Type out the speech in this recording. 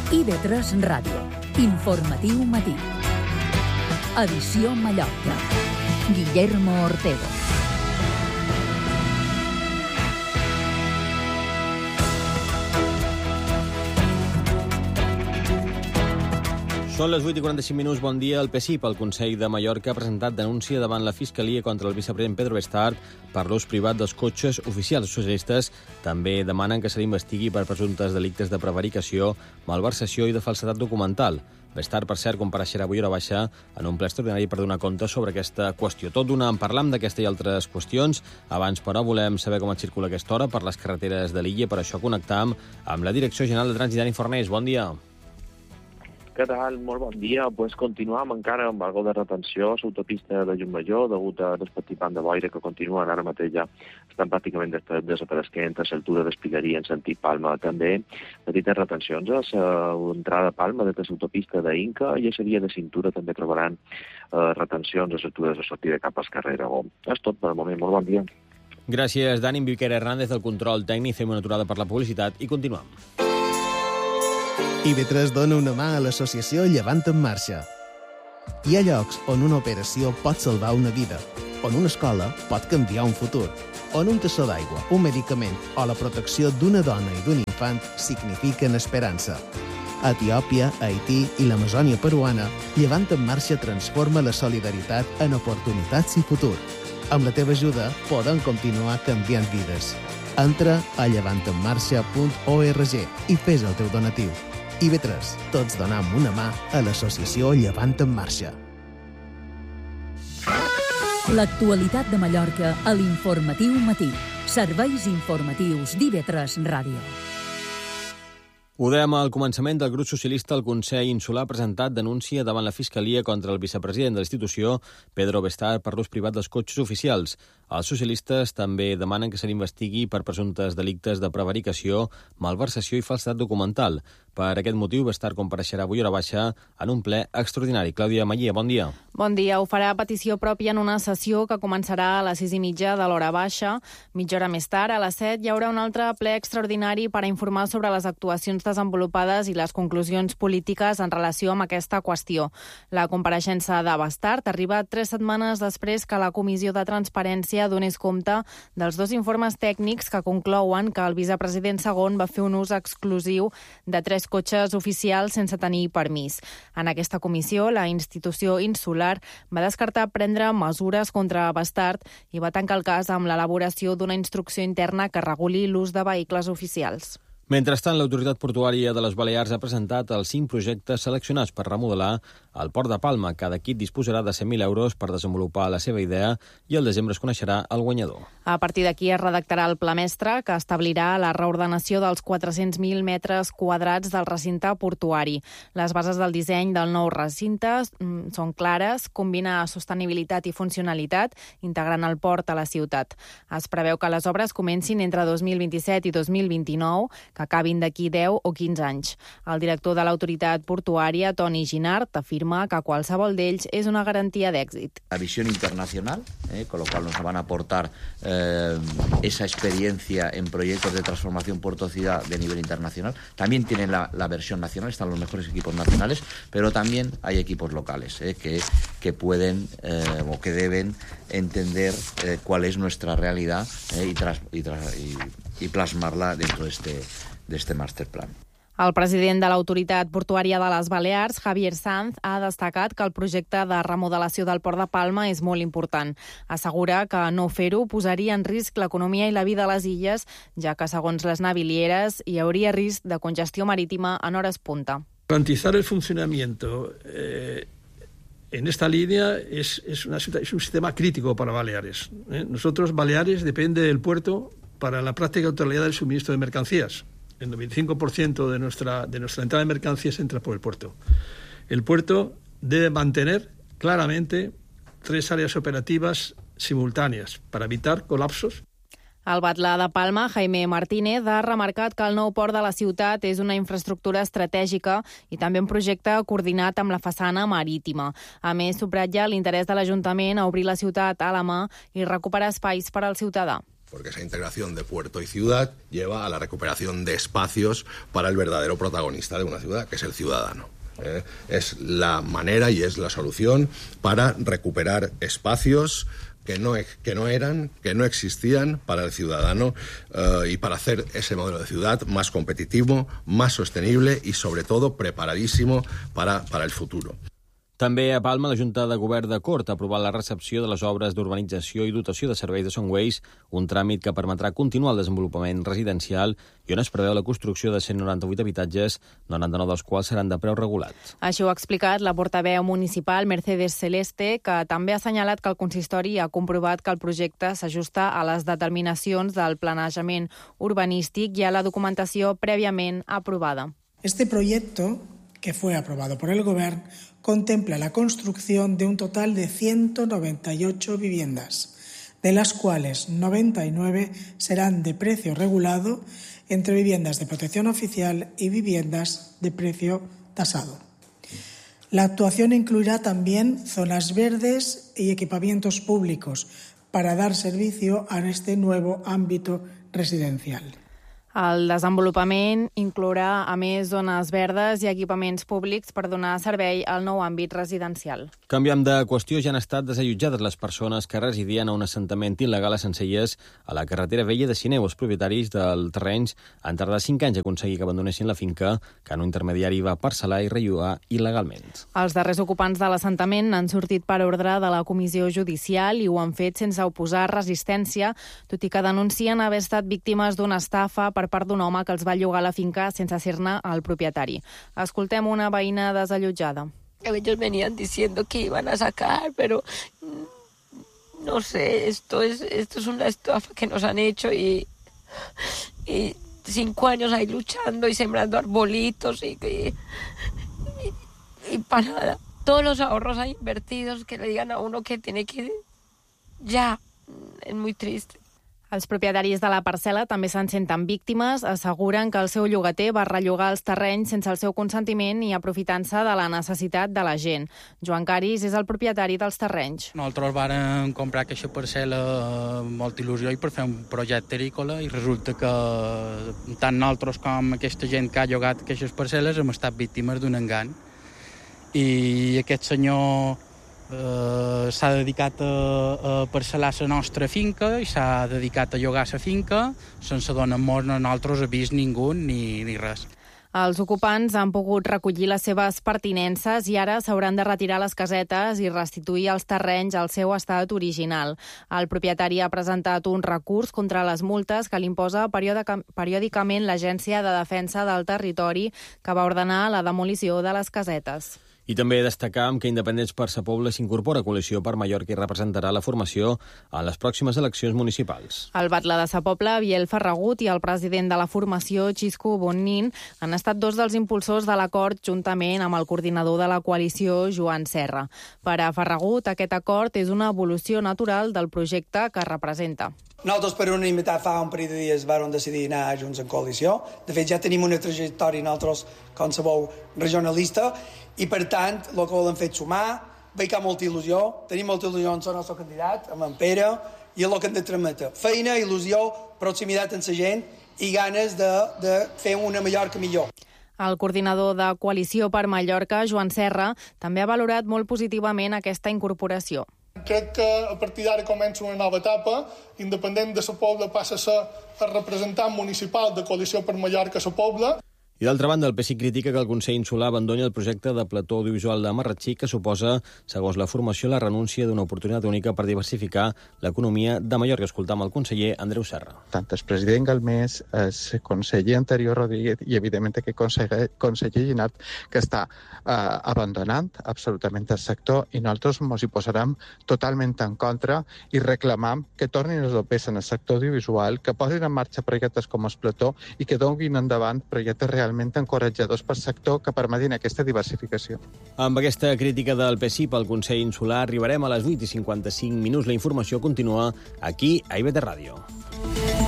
IB3 Ràdio. Informatiu matí. Edició Mallorca. Guillermo Ortego. Són les 8:45. Bon dia. El PSIP, el Consell de Mallorca, ha presentat denúncia davant la Fiscalia contra el vicepresident Pedro Bestart per l'ús privat dels cotxes oficials. Els socialistes també demanen que se l'investigui per presumptes delictes de prevaricació, malversació i de falsedat documental. Bestart, per cert, compareixerà avui a hora baixa en un ple extraordinari per donar compte sobre aquesta qüestió. Tot d'una en parlam d'aquesta i altres qüestions. Abans, però, volem saber com es circula aquesta hora per les carreteres de l'illa. Per això connectam amb la Direcció General de Trànsit, Dani Fornés. Bon dia. Què tal? Molt bon dia. Continuam encara amb algo de retenció a l'autopista de Llucmajor degut a l'espatipant de boira que continuen ara mateix ja estan pràcticament desapareguent a l'altura d'Espigaria en sentit Palma. També petites retencions a l'entrada a Palma de l'autopista d'Inca i a la via de cintura també trobaran retencions a l'altura de sortida cap al carrer Aragó. És tot per al moment. Molt bon dia. Gràcies, Dani. Viquera Hernández, del control tècnic. Fem una aturada per la publicitat i continuem. IB3 dona una mà a l'associació Llevant en Marxa. Hi ha llocs on una operació pot salvar una vida, on una escola pot canviar un futur, on un tassó d'aigua, un medicament o la protecció d'una dona i d'un infant signifiquen esperança. A Etiòpia, Haití i l'Amazònia peruana, Llevant en Marxa transforma la solidaritat en oportunitats i futur. Amb la teva ajuda podem continuar canviant vides. Entra a llevantenmarxa.org i fes el teu donatiu. IB3, tots donam una mà a l'associació Llevant en Marxa. L'actualitat de Mallorca a l'Informatiu Matí. Serveis informatius d'IB3 Ràdio. Ho dèiem al començament del grup socialista. El Consell Insular ha presentat denúncia davant la Fiscalia contra el vicepresident de la institució, Pedro Bestart, per l'ús privat dels cotxes oficials. Els socialistes també demanen que se l'investigui per presumptes delictes de prevaricació, malversació i falsedat documental. Per aquest motiu, Bestart compareixerà avui a hora baixa en un ple extraordinari. Clàudia Mallia, bon dia. Bon dia. Ho farà a petició pròpia en una sessió que començarà a les 6:30 de l'hora baixa. Mitja hora més tard, a les 7, hi haurà un altre ple extraordinari per a informar sobre les actuacions desenvolupades i les conclusions polítiques en relació amb aquesta qüestió. La compareixença de Bestart arriba 3 setmanes després que la Comissió de Transparència donés compte dels 2 informes tècnics que conclouen que el vicepresident segon va fer un ús exclusiu de 3 cotxes oficials sense tenir permís. En aquesta comissió, la institució insular va descartar prendre mesures contra Bestart i va tancar el cas amb l'elaboració d'una instrucció interna que reguli l'ús de vehicles oficials. Mentrestant, l'Autoritat Portuària de les Balears ha presentat els 5 projectes seleccionats per remodelar el Port de Palma. Cada equip disposarà de 100.000 euros per desenvolupar la seva idea i al desembre es coneixerà el guanyador. A partir d'aquí es redactarà el pla mestre que establirà la reordenació dels 400.000 metres quadrats del recinte portuari. Les bases del disseny del nou recinte són clares, combina sostenibilitat i funcionalitat, integrant el port a la ciutat. Es preveu que les obres comencin entre 2027 i 2029, que acabin d'aquí 10 o 15 anys. El director de l'autoritat portuària, Toni Ginart, afirma que qualsevol d'ells és una garantia d'èxit. La visión internacional, con lo cual nos van a aportar esa experiencia en proyectos de transformación puerto-ciudad de nivel internacional. También tienen la versión nacional, están los mejores equipos nacionales, pero también hay equipos locales que pueden o que deben entender cuál es nuestra realidad y plasmarla dentro de este master plan. El president de l'Autoritat Portuària de les Balears, Javier Sanz, ha destacat que el projecte de remodelació del Port de Palma és molt important. Assegura que no fer-ho posaria en risc l'economia i la vida a les illes, ja que, segons les navilieres, hi hauria risc de congestió marítima en hores punta. Garantizar el funcionamiento en esta línea es un sistema crítico para Baleares. Nosotros, Baleares, depende del puerto para la práctica totalidad del suministro de mercancías. El 95% de nuestra entrada de mercancías entra por el puerto. El puerto debe mantener claramente 3 áreas operativas simultáneas para evitar colapsos. El batlà de Palma, Jaime Martínez, ha remarcat que el nou port de la ciutat és una infraestructura estratègica i també un projecte coordinat amb la façana marítima. A més, subratlla l'interès de l'Ajuntament a obrir la ciutat a la mà i recuperar espais per al ciutadà. porque esa integración de puerto y ciudad lleva a la recuperación de espacios para el verdadero protagonista de una ciudad, que es el ciudadano. Es la manera y es la solución para recuperar espacios que no existían para el ciudadano y para hacer ese modelo de ciudad más competitivo, más sostenible y, sobre todo, preparadísimo para el futuro. També a Palma, la Junta de Govern de Cort ha aprovat la recepció de les obres d'urbanització i dotació de serveis de Sonways, un tràmit que permetrà continuar el desenvolupament residencial i on es preveu la construcció de 198 habitatges, 99 dels quals seran de preu regulat. Així ho ha explicat la portaveu municipal Mercedes Celeste, que també ha assenyalat que el consistori ha comprovat que el projecte s'ajusta a les determinacions del planejament urbanístic i a la documentació prèviament aprovada. Este proyecto, que fue aprobado por el Gobierno, contempla la construcción de un total de 198 viviendas, de las cuales 99 serán de precio regulado entre viviendas de protección oficial y viviendas de precio tasado. La actuación incluirá también zonas verdes y equipamientos públicos para dar servicio a este nuevo ámbito residencial. El desenvolupament inclourà, a més, zones verdes i equipaments públics per donar servei al nou àmbit residencial. Canviant de qüestió, ja han estat desallotjades les persones que residien a un assentament il·legal a Sencelles, a la carretera vella de Sineu. Els propietaris dels terrenys han tardat 5 anys a aconseguir que abandonessin la finca, que un intermediari va parcel·lar i rellogar il·legalment. Els darrers ocupants de l'assentament han sortit per ordre de la comissió judicial i ho han fet sense oposar resistència, tot i que denuncien haver estat víctimes d'una estafa per part d'un home que els va llogar la finca sense ser-ne el propietari. Escoltem una veïna desallotjada. Ellos venían diciendo que iban a sacar, pero no sé, esto es una estafa que nos han hecho y 5 años ahí luchando y sembrando arbolitos y para nada. Todos los ahorros ahí invertidos, que le digan a uno que tiene que ir ya, es muy triste. Els propietaris de la parcel·la també se'n senten víctimes, asseguren que el seu llogater va rellogar els terrenys sense el seu consentiment i aprofitant-se de la necessitat de la gent. Joan Caris és el propietari dels terrenys. Nosaltres vàrem comprar aquesta parcel·la amb molta il·lusió i per fer un projecte agrícola i resulta que tant nosaltres com aquesta gent que ha llogat aquestes parcel·les hem estat víctimes d'un engany. I aquest senyor s'ha dedicat a parcel·lar la nostra finca i s'ha dedicat a llogar la finca sense donar-nos a nosaltres avís ningú ni res. Els ocupants han pogut recollir les seves pertinences i ara s'hauran de retirar les casetes i restituir els terrenys al seu estat original. El propietari ha presentat un recurs contra les multes que li imposa periòdicament l'Agència de Defensa del Territori, que va ordenar la demolició de les casetes. I també destacam que Independents per Sa Pobla s'incorpora a Coalició per Mallorca i representarà la formació en les pròximes eleccions municipals. El batlle de Sa Pobla, Biel Ferragut, i el president de la formació, Xisco Bonnin, han estat dos dels impulsors de l'acord juntament amb el coordinador de la coalició, Joan Serra. Per a Ferragut, aquest acord és una evolució natural del projecte que representa. Nosaltres, per unanimitat, fa un parell de dies vam decidir anar junts en coalició. De fet, ja tenim una trajectòria nosaltres, com sabeu, regionalista, i per tant, el que volem fer és sumar, veig que ha molta il·lusió, tenim molta il·lusió en el nostre candidat, amb en Pere, i és el que hem de transmetre. Feina, il·lusió, proximitat amb la gent i ganes de fer una Mallorca millor. El coordinador de Coalició per Mallorca, Joan Serra, també ha valorat molt positivament aquesta incorporació. Crec que a partir d'ara comença una nova etapa. Independent de Sa Pobla passa a ser el representant municipal de Coalició per Mallorca a Sa Pobla. I d'altra banda, el PSI critica que el Consell Insular abandoni el projecte de plató audiovisual de Marratxí, que suposa, segons la formació, la renúncia d'una oportunitat única per diversificar l'economia de Mallorca. Escoltam el conseller Andreu Serra. Tant el president Galmés, el conseller anterior Rodríguez i, evidentment, aquest conseller Ginat, que està abandonant absolutament el sector, i nosaltres ens hi posarem totalment en contra i reclamam que tornin els opers en el sector audiovisual, que posin en marxa projectes com el plató i que donin endavant projectes realment encoratjadors per sector que permetin aquesta diversificació. Amb aquesta crítica del PSI pel Consell Insular arribarem a les 8:55. La informació continua aquí a IBT Ràdio.